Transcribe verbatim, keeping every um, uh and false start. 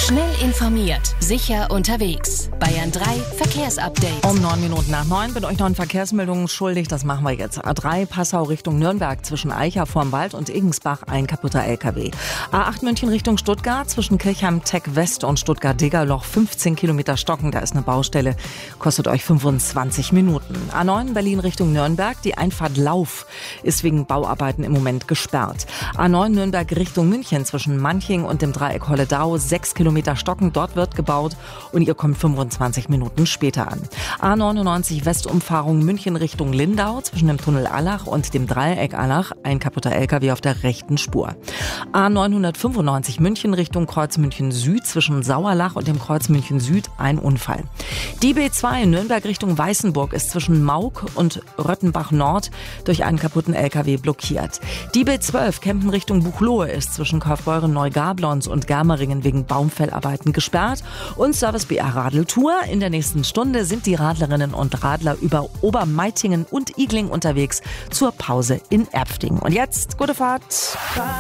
Schnell informiert, sicher unterwegs. Bayern drei Verkehrsupdate. Um neun Minuten nach neun bin euch noch eine Verkehrsmeldung schuldig. Das machen wir jetzt. A drei Passau Richtung Nürnberg zwischen Eicha vorm Wald und Igensbach ein kaputter L K W. A acht München Richtung Stuttgart zwischen Kirchheim-Tech West und Stuttgart-Degerloch fünfzehn Kilometer Stocken. Da ist eine Baustelle. Kostet euch fünfundzwanzig Minuten. A neun Berlin Richtung Nürnberg. Die Einfahrt Lauf ist wegen Bauarbeiten im Moment gesperrt. A neun Nürnberg Richtung München zwischen Manching und dem Dreieck Holledau. sechs Kilometer Stocken. Dort wird gebaut und ihr kommt fünfundzwanzig Minuten später an. A neunundneunzig Westumfahrung München Richtung Lindau zwischen dem Tunnel Allach und dem Dreieck Allach. Ein kaputter L K W auf der rechten Spur. A neunhundertfünfundneunzig München Richtung Kreuz München Süd zwischen Sauerlach und dem Kreuz München Süd ein Unfall. Die B zwei Nürnberg Richtung Weißenburg ist zwischen Maug und Röttenbach Nord durch einen kaputten L K W blockiert. Die B zwölf Kempen Richtung Buchloe ist zwischen Kaufbeuren Neugablons und Germeringen wegen Baumfellarbeiten gesperrt. Und Service B R Radeltour. In der nächsten Stunde sind die Radlerinnen und Radler über Obermeitingen und Igling unterwegs zur Pause in Erpfdingen. Und jetzt gute Fahrt.